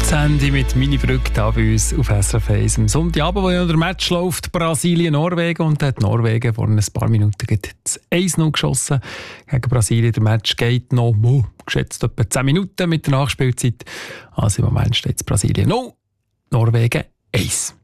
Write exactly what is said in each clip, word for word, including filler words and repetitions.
Handy mit Mini Brück da bei uns auf S R F eins. Am Sonntagabend, wo ja der Match läuft, Brasilien-Norwegen, und hat Norwegen vor ein paar Minuten das eins null geschossen gegen Brasilien. Der Match geht noch oh, geschätzt etwa zehn Minuten mit der Nachspielzeit. Also im Moment steht es Brasilien null, Norwegen eins.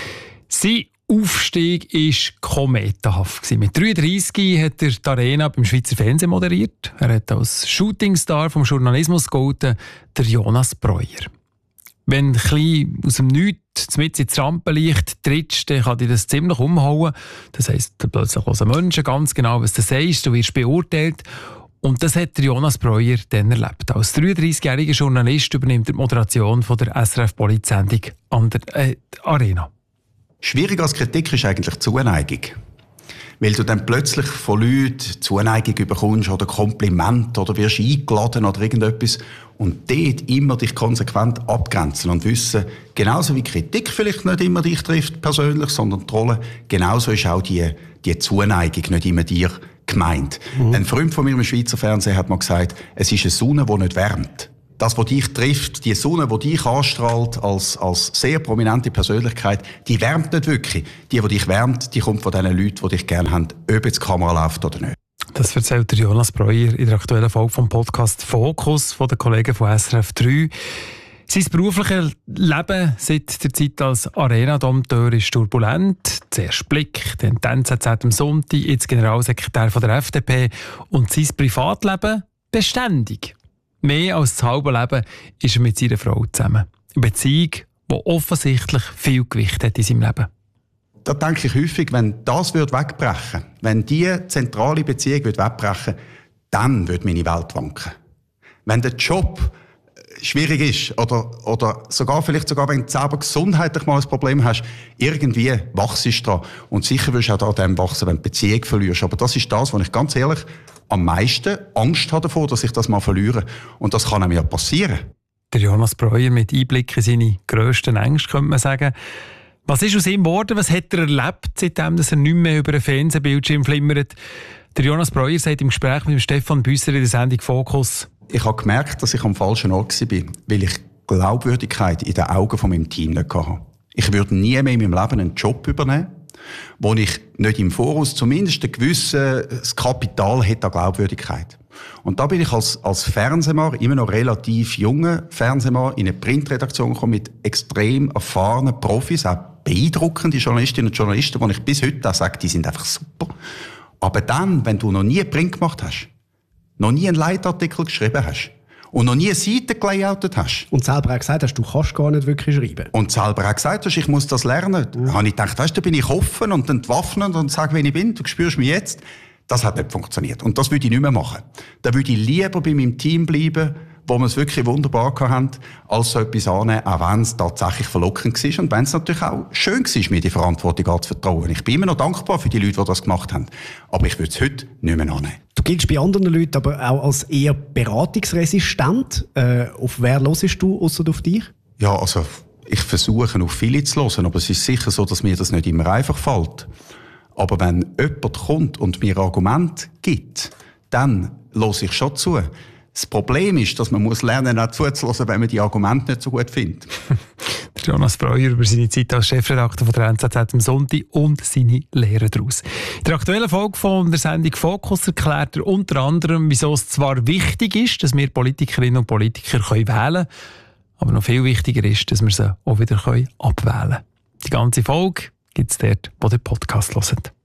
Sein Aufstieg war kometenhaft. Mit dreiunddreissig hat er die Arena beim Schweizer Fernsehen moderiert. Er hat als Shootingstar vom Journalismus gegolten, der Jonas Breuer. Wenn du ein aus dem Nichts mit ins Rampenlicht trittst, dann kann dich das ziemlich umhauen. Das heisst, plötzlich hören Menschen ganz genau, was du sagst, du wirst beurteilt. Und das hat der Jonas Breuer dann erlebt. Als dreiunddreissigjähriger Journalist übernimmt er die Moderation von der S R F-Polizsendung an der äh, Arena. Schwierig als Kritik ist eigentlich die Zuneigung. Weil du dann plötzlich von Leuten Zuneigung bekommst oder Kompliment oder wirst eingeladen oder irgendetwas und dort immer dich konsequent abgrenzen und wissen, genauso wie Kritik vielleicht nicht immer dich trifft persönlich, sondern die Rolle, genauso ist auch die, die Zuneigung nicht immer dir gemeint. Mhm. Ein Freund von mir im Schweizer Fernsehen hat mal gesagt, es ist eine Sonne, die nicht wärmt. Das, was dich trifft, die Sonne, die dich anstrahlt als, als sehr prominente Persönlichkeit, die wärmt nicht wirklich. Die, die dich wärmt, die kommt von den Leuten, die dich gerne haben, ob jetzt die Kamera läuft oder nicht. Das erzählt der Jonas Breuer in der aktuellen Folge vom Podcast «Fokus» von den Kollegen von S R F drei. Sein berufliches Leben seit der Zeit als Arena-Dompteur ist turbulent. Zuerst Blick, dann die N Z Z am Sonntag, jetzt Generalsekretär von der F D P. Und sein Privatleben beständig. Mehr als das halbe Leben ist er mit seiner Frau zusammen. Eine Beziehung, die offensichtlich viel Gewicht hat in seinem Leben. Da denke ich häufig, wenn das wegbrechen würde, wenn diese zentrale Beziehung wegbrechen würde, dann würde meine Welt wanken. Wenn der Job schwierig ist oder, oder sogar vielleicht sogar, wenn du selber gesundheitlich mal ein Problem hast, irgendwie wachst du dran. Und sicher wirst du auch daran wachsen, wenn du die Beziehung verlierst. Aber das ist das, was ich ganz ehrlich am meisten Angst habe davor, dass ich das mal verliere. Und das kann einem ja passieren. Der Jonas Breuer mit Einblick in seine grössten Ängste, könnte man sagen. Was ist aus ihm geworden? Was hat er erlebt, seitdem dass er nicht mehr über einen Fernsehbildschirm flimmert? Der Jonas Breuer sagt im Gespräch mit Stefan Büsser in der Sendung «Fokus». Ich habe gemerkt, dass ich am falschen Ort war, weil ich Glaubwürdigkeit in den Augen von meinem Team nicht hatte. Ich würde nie mehr in meinem Leben einen Job übernehmen, wo ich nicht im Voraus zumindest ein gewisses Kapital hätte an Glaubwürdigkeit. Und da bin ich als, als Fernsehmann, immer noch relativ junger Fernsehmann, in eine Printredaktion gekommen mit extrem erfahrenen Profis, auch beeindruckende Journalistinnen und Journalisten, wo ich bis heute auch sage, die sind einfach super. Aber dann, wenn du noch nie Print gemacht hast, noch nie einen Leitartikel geschrieben hast und noch nie eine Seite gelayoutet hast. Und selber auch gesagt hast, du kannst gar nicht wirklich schreiben. Und selber auch gesagt hast, ich muss das lernen. Mhm. Da habe ich gedacht, weißt du, da bin ich offen und entwaffnet und sage, wer ich bin, du spürst mich jetzt. Das hat nicht funktioniert. Und das würde ich nicht mehr machen. Da würde ich lieber bei meinem Team bleiben, wo wir es wirklich wunderbar hatten, als so etwas annehmen, auch wenn es tatsächlich verlockend war und wenn es natürlich auch schön war, mir die Verantwortung anzuvertrauen. Ich bin immer noch dankbar für die Leute, die das gemacht haben. Aber ich würde es heute nicht mehr annehmen. Du giltst bei anderen Leuten aber auch als eher beratungsresistent. Äh, auf wer hörst du, ausser auf dich? Ja, also ich versuche auf viele zu hören, aber es ist sicher so, dass mir das nicht immer einfach fällt. Aber wenn jemand kommt und mir Argumente gibt, dann höre ich schon zu. Das Problem ist, dass man muss lernen, auch zuzuhören, wenn man die Argumente nicht so gut findet. Der Jonas Breuer über seine Zeit als Chefredakteur von der N Z Z am Sonntag und seine Lehre daraus. In der aktuellen Folge von der Sendung «Fokus» erklärt er unter anderem, wieso es zwar wichtig ist, dass wir Politikerinnen und Politiker wählen können, aber noch viel wichtiger ist, dass wir sie auch wieder abwählen können. Die ganze Folge gibt es dort, wo der Podcast hört.